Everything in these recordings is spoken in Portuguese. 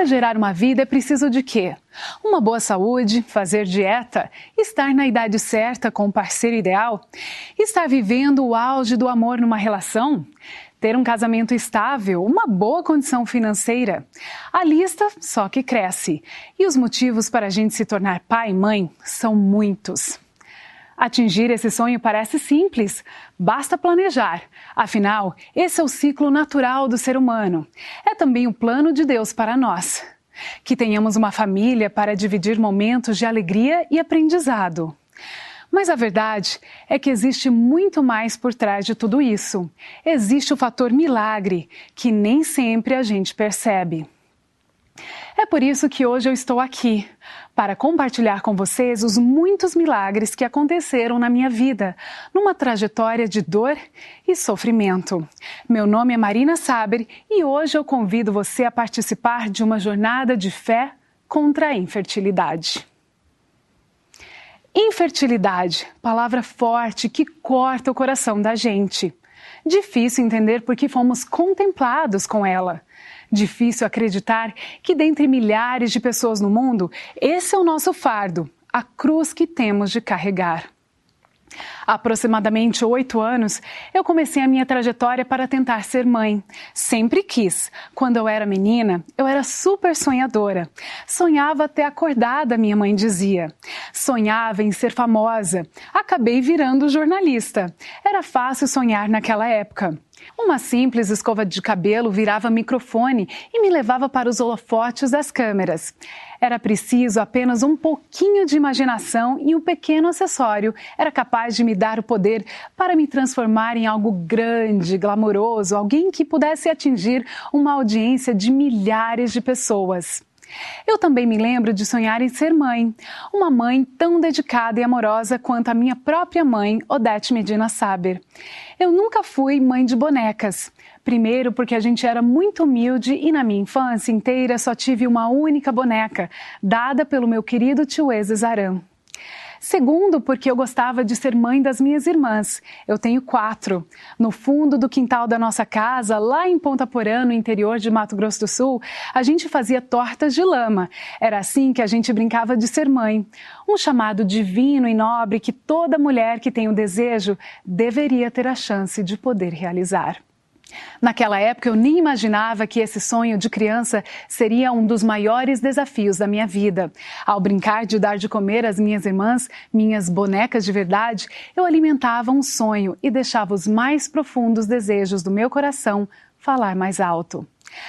Para gerar uma vida é preciso de quê? Uma boa saúde, fazer dieta, estar na idade certa com o parceiro ideal, estar vivendo o auge do amor numa relação, ter um casamento estável, uma boa condição financeira. A lista só que cresce. E os motivos para a gente se tornar pai e mãe são muitos. Atingir esse sonho parece simples, basta planejar. Afinal, esse é o ciclo natural do ser humano. É também o plano de Deus para nós. Que tenhamos uma família para dividir momentos de alegria e aprendizado. Mas a verdade é que existe muito mais por trás de tudo isso. Existe o fator milagre, que nem sempre a gente percebe. É por isso que hoje eu estou aqui, para compartilhar com vocês os muitos milagres que aconteceram na minha vida, numa trajetória de dor e sofrimento. Meu nome é Marina Saber e hoje eu convido você a participar de uma jornada de fé contra a infertilidade. Infertilidade, palavra forte que corta o coração da gente. Difícil entender por que fomos contemplados com ela. Difícil acreditar que dentre milhares de pessoas no mundo, esse é o nosso fardo, a cruz que temos de carregar. Há aproximadamente 8 anos, eu comecei a minha trajetória para tentar ser mãe. Sempre quis. Quando eu era menina, eu era super sonhadora. Sonhava até acordada, minha mãe dizia. Sonhava em ser famosa. Acabei virando jornalista. Era fácil sonhar naquela época. Uma simples escova de cabelo virava microfone e me levava para os holofotes das câmeras. Era preciso apenas um pouquinho de imaginação e um pequeno acessório era capaz de me dar o poder para me transformar em algo grande, glamouroso, alguém que pudesse atingir uma audiência de milhares de pessoas. Eu também me lembro de sonhar em ser mãe, uma mãe tão dedicada e amorosa quanto a minha própria mãe, Odete Medina Saber. Eu nunca fui mãe de bonecas. Primeiro porque a gente era muito humilde e na minha infância inteira só tive uma única boneca, dada pelo meu querido tio Zaran. Segundo, porque eu gostava de ser mãe das minhas irmãs. Eu tenho 4. No fundo do quintal da nossa casa, lá em Ponta Porã, no interior de Mato Grosso do Sul, a gente fazia tortas de lama. Era assim que a gente brincava de ser mãe. Um chamado divino e nobre que toda mulher que tem o desejo deveria ter a chance de poder realizar. Naquela época eu nem imaginava que esse sonho de criança seria um dos maiores desafios da minha vida. Ao brincar de dar de comer às minhas irmãs, minhas bonecas de verdade, eu alimentava um sonho e deixava os mais profundos desejos do meu coração falar mais alto.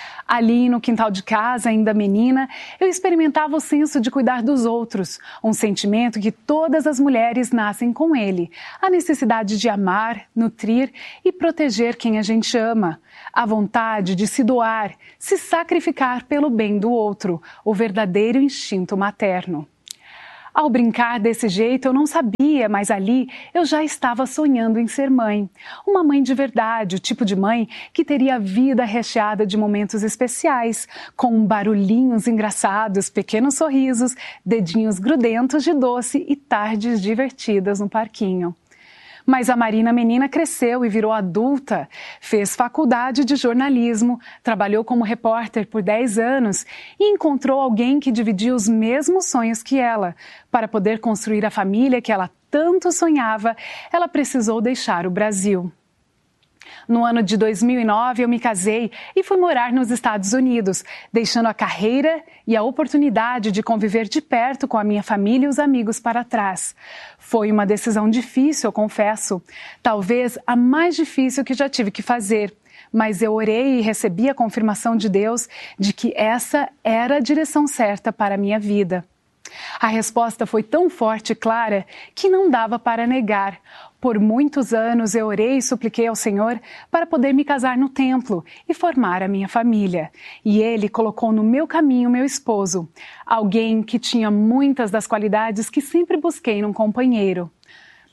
Ali no quintal de casa, ainda menina, eu experimentava o senso de cuidar dos outros, um sentimento que todas as mulheres nascem com ele, a necessidade de amar, nutrir e proteger quem a gente ama, a vontade de se doar, se sacrificar pelo bem do outro, o verdadeiro instinto materno. Ao brincar desse jeito, eu não sabia, mas ali eu já estava sonhando em ser mãe. Uma mãe de verdade, o tipo de mãe que teria a vida recheada de momentos especiais, com barulhinhos engraçados, pequenos sorrisos, dedinhos grudentos de doce e tardes divertidas no parquinho. Mas a Marina menina cresceu e virou adulta, fez faculdade de jornalismo, trabalhou como repórter por 10 anos e encontrou alguém que dividia os mesmos sonhos que ela. Para poder construir a família que ela tanto sonhava, ela precisou deixar o Brasil. No ano de 2009, eu me casei e fui morar nos Estados Unidos, deixando a carreira e a oportunidade de conviver de perto com a minha família e os amigos para trás. Foi uma decisão difícil, eu confesso. Talvez a mais difícil que já tive que fazer. Mas eu orei e recebi a confirmação de Deus de que essa era a direção certa para a minha vida. A resposta foi tão forte e clara que não dava para negar. Por muitos anos eu orei e supliquei ao Senhor para poder me casar no templo e formar a minha família. E Ele colocou no meu caminho meu esposo, alguém que tinha muitas das qualidades que sempre busquei num companheiro.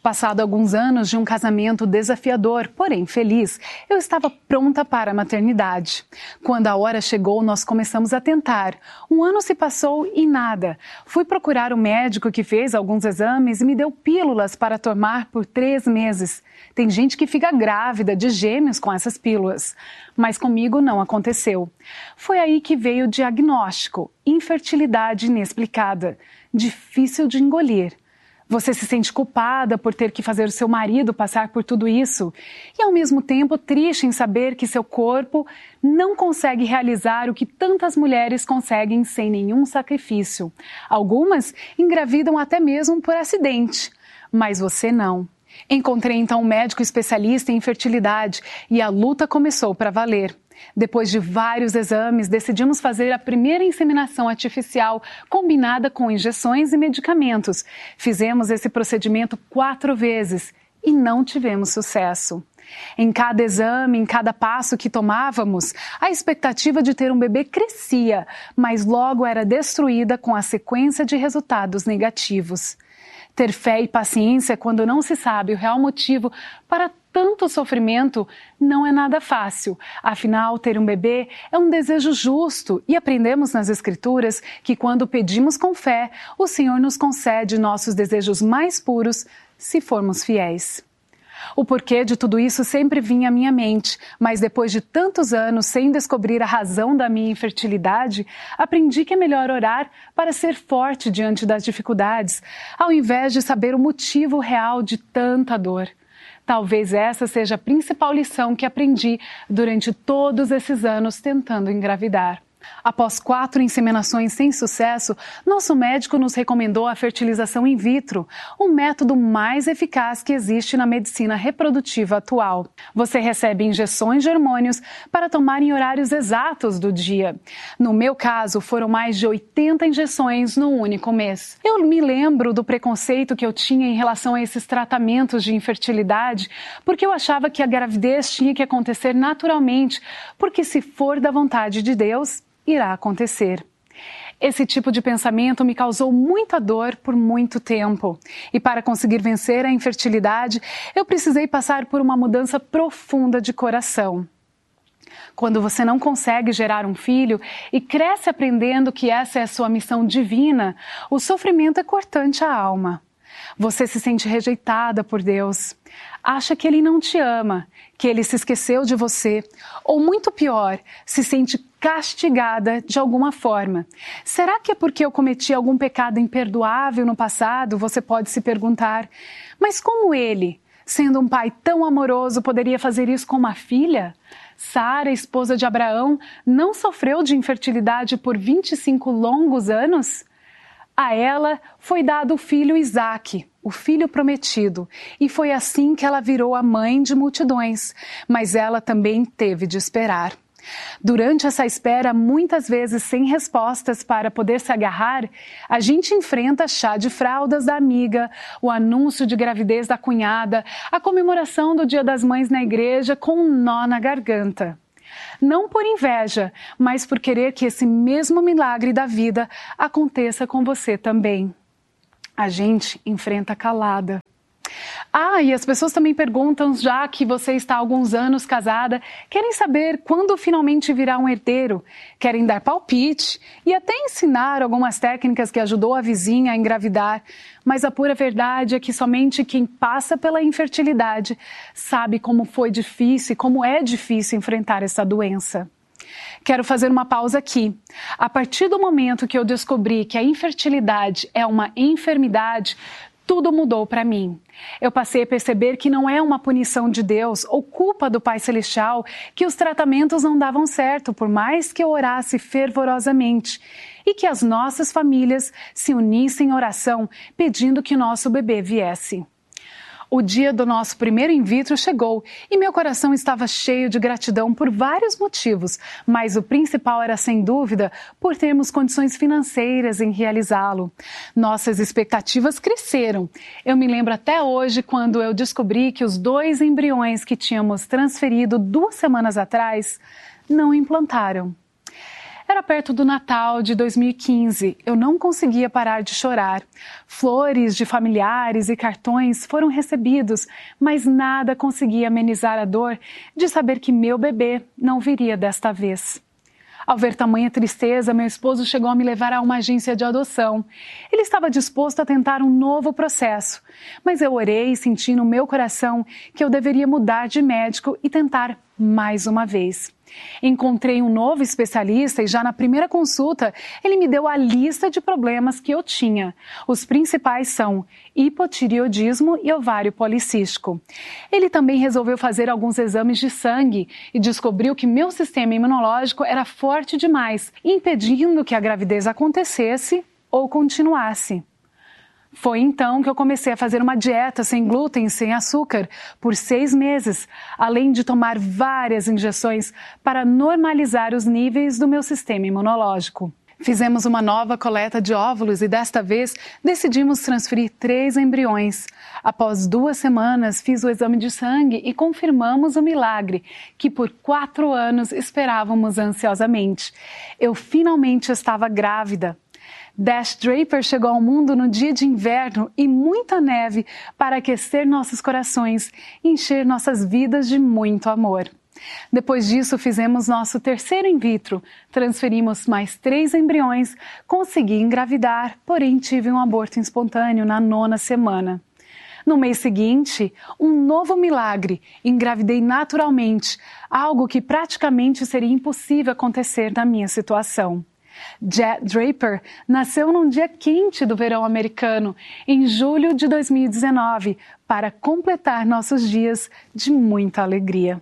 Passado alguns anos de um casamento desafiador, porém feliz, eu estava pronta para a maternidade. Quando a hora chegou, nós começamos a tentar. Um ano se passou e nada. Fui procurar o médico que fez alguns exames e me deu pílulas para tomar por 3 meses. Tem gente que fica grávida de gêmeos com essas pílulas. Mas comigo não aconteceu. Foi aí que veio o diagnóstico: infertilidade inexplicada. Difícil de engolir. Você se sente culpada por ter que fazer o seu marido passar por tudo isso e, ao mesmo tempo, triste em saber que seu corpo não consegue realizar o que tantas mulheres conseguem sem nenhum sacrifício. Algumas engravidam até mesmo por acidente, mas você não. Encontrei então um médico especialista em fertilidade e a luta começou para valer. Depois de vários exames, decidimos fazer a primeira inseminação artificial combinada com injeções e medicamentos. Fizemos esse procedimento 4 vezes e não tivemos sucesso. Em cada exame, em cada passo que tomávamos, a expectativa de ter um bebê crescia, mas logo era destruída com a sequência de resultados negativos. Ter fé e paciência quando não se sabe o real motivo para tanto sofrimento não é nada fácil. Afinal, ter um bebê é um desejo justo e aprendemos nas Escrituras que quando pedimos com fé, o Senhor nos concede nossos desejos mais puros se formos fiéis. O porquê de tudo isso sempre vinha à minha mente, mas depois de tantos anos sem descobrir a razão da minha infertilidade, aprendi que é melhor orar para ser forte diante das dificuldades, ao invés de saber o motivo real de tanta dor. Talvez essa seja a principal lição que aprendi durante todos esses anos tentando engravidar. Após 4 inseminações sem sucesso, nosso médico nos recomendou a fertilização in vitro, o método mais eficaz que existe na medicina reprodutiva atual. Você recebe injeções de hormônios para tomar em horários exatos do dia. No meu caso, foram mais de 80 injeções no único mês. Eu me lembro do preconceito que eu tinha em relação a esses tratamentos de infertilidade, porque eu achava que a gravidez tinha que acontecer naturalmente, porque se for da vontade de Deus, irá acontecer. Esse tipo de pensamento me causou muita dor por muito tempo. E para conseguir vencer a infertilidade, eu precisei passar por uma mudança profunda de coração. Quando você não consegue gerar um filho e cresce aprendendo que essa é a sua missão divina, o sofrimento é cortante à alma. Você se sente rejeitada por Deus, acha que Ele não te ama, que Ele se esqueceu de você, ou muito pior, se sente castigada de alguma forma. Será que é porque eu cometi algum pecado imperdoável no passado? Você pode se perguntar. Mas como Ele, sendo um pai tão amoroso, poderia fazer isso com uma filha? Sara, esposa de Abraão, não sofreu de infertilidade por 25 longos anos? A ela foi dado o filho Isaque, o filho prometido, e foi assim que ela virou a mãe de multidões, mas ela também teve de esperar. Durante essa espera, muitas vezes sem respostas para poder se agarrar, a gente enfrenta chá de fraldas da amiga, o anúncio de gravidez da cunhada, a comemoração do Dia das Mães na igreja com um nó na garganta. Não por inveja, mas por querer que esse mesmo milagre da vida aconteça com você também. A gente enfrenta calada. E as pessoas também perguntam, já que você está há alguns anos casada, querem saber quando finalmente virá um herdeiro, querem dar palpite e até ensinar algumas técnicas que ajudou a vizinha a engravidar, mas a pura verdade é que somente quem passa pela infertilidade sabe como foi difícil e como é difícil enfrentar essa doença. Quero fazer uma pausa aqui. A partir do momento que eu descobri que a infertilidade é uma enfermidade, tudo mudou para mim. Eu passei a perceber que não é uma punição de Deus ou culpa do Pai Celestial que os tratamentos não davam certo, por mais que eu orasse fervorosamente, e que as nossas famílias se unissem em oração pedindo que nosso bebê viesse. O dia do nosso primeiro in vitro chegou e meu coração estava cheio de gratidão por vários motivos, mas o principal era, sem dúvida, por termos condições financeiras em realizá-lo. Nossas expectativas cresceram. Eu me lembro até hoje quando eu descobri que os 2 embriões que tínhamos transferido 2 semanas atrás não implantaram. Era perto do Natal de 2015. Eu não conseguia parar de chorar. Flores de familiares e cartões foram recebidos, mas nada conseguia amenizar a dor de saber que meu bebê não viria desta vez. Ao ver tamanha tristeza, meu esposo chegou a me levar a uma agência de adoção. Ele estava disposto a tentar um novo processo, mas eu orei e senti no meu coração que eu deveria mudar de médico e tentar mais uma vez. Encontrei um novo especialista e já na primeira consulta ele me deu a lista de problemas que eu tinha. Os principais são hipotireoidismo e ovário policístico. Ele também resolveu fazer alguns exames de sangue e descobriu que meu sistema imunológico era forte demais, impedindo que a gravidez acontecesse ou continuasse. Foi então que eu comecei a fazer uma dieta sem glúten e sem açúcar por 6 meses, além de tomar várias injeções para normalizar os níveis do meu sistema imunológico. Fizemos uma nova coleta de óvulos e desta vez decidimos transferir 3 embriões. Após 2 semanas fiz o exame de sangue e confirmamos o milagre que por 4 anos esperávamos ansiosamente. Eu finalmente estava grávida. Dash Draper chegou ao mundo no dia de inverno e muita neve para aquecer nossos corações e encher nossas vidas de muito amor. Depois disso, fizemos nosso terceiro in vitro, transferimos mais 3 embriões, consegui engravidar, porém tive um aborto espontâneo na 9ª semana. No mês seguinte, um novo milagre, engravidei naturalmente, algo que praticamente seria impossível acontecer na minha situação. Jet Draper nasceu num dia quente do verão americano, em julho de 2019, para completar nossos dias de muita alegria.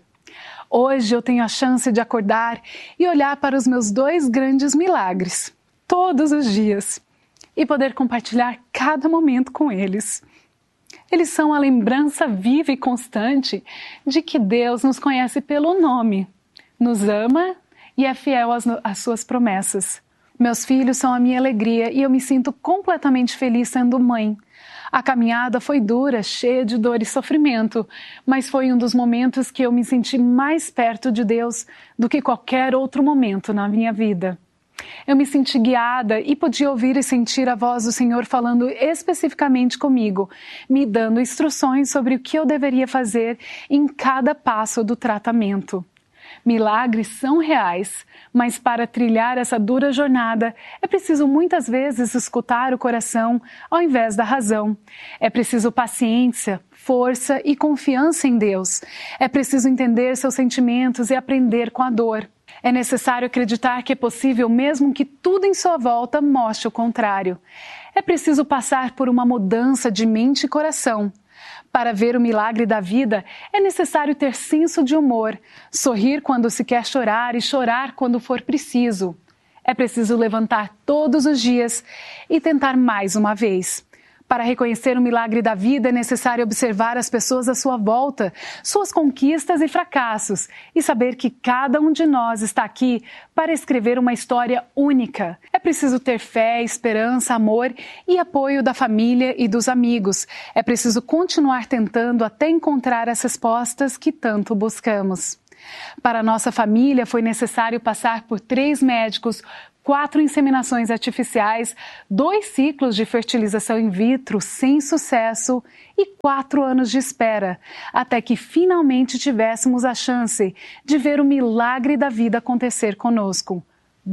Hoje eu tenho a chance de acordar e olhar para os meus 2 grandes milagres, todos os dias, e poder compartilhar cada momento com eles. Eles são a lembrança viva e constante de que Deus nos conhece pelo nome, nos ama e é fiel às suas promessas. Meus filhos são a minha alegria e eu me sinto completamente feliz sendo mãe. A caminhada foi dura, cheia de dor e sofrimento, mas foi um dos momentos que eu me senti mais perto de Deus do que qualquer outro momento na minha vida. Eu me senti guiada e podia ouvir e sentir a voz do Senhor falando especificamente comigo, me dando instruções sobre o que eu deveria fazer em cada passo do tratamento. Milagres são reais, mas para trilhar essa dura jornada é preciso muitas vezes escutar o coração ao invés da razão. É preciso paciência, força e confiança em Deus. É preciso entender seus sentimentos e aprender com a dor. É necessário acreditar que é possível mesmo que tudo em sua volta mostre o contrário. É preciso passar por uma mudança de mente e coração. Para ver o milagre da vida, é necessário ter senso de humor, sorrir quando se quer chorar e chorar quando for preciso. É preciso levantar todos os dias e tentar mais uma vez. Para reconhecer o milagre da vida, é necessário observar as pessoas à sua volta, suas conquistas e fracassos, e saber que cada um de nós está aqui para escrever uma história única. É preciso ter fé, esperança, amor e apoio da família e dos amigos. É preciso continuar tentando até encontrar as respostas que tanto buscamos. Para nossa família, foi necessário passar por 3 médicos, 4 inseminações artificiais, 2 ciclos de fertilização in vitro sem sucesso e 4 anos de espera, até que finalmente tivéssemos a chance de ver o milagre da vida acontecer conosco.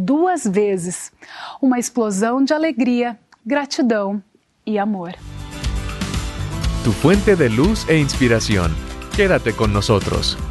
2 vezes. Uma explosão de alegria, gratidão e amor. Tu fuente de luz e inspiración. Quédate con nosotros.